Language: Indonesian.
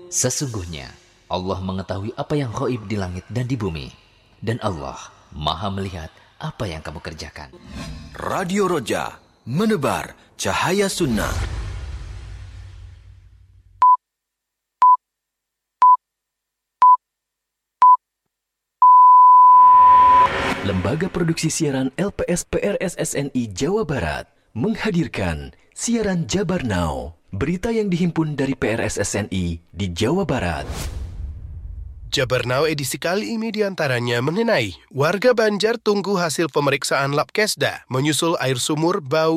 Sesungguhnya Allah mengetahui apa yang ghaib di langit dan di bumi, dan Allah Maha melihat apa yang kamu kerjakan. Radio Roja, menebar cahaya sunnah. Lembaga Produksi Siaran LPS PRSSNI Jawa Barat menghadirkan siaran Jabar Now, berita yang dihimpun dari PRSSNI di Jawa Barat. Jabar Now edisi kali ini diantaranya mengenai warga Banjar tunggu hasil pemeriksaan lab Kesda menyusul air sumur bau